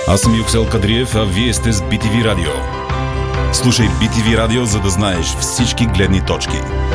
Аз съм Юксел Кадриев, а вие сте с BTV Радио. Слушай BTV Радио, за да знаеш всички гледни точки.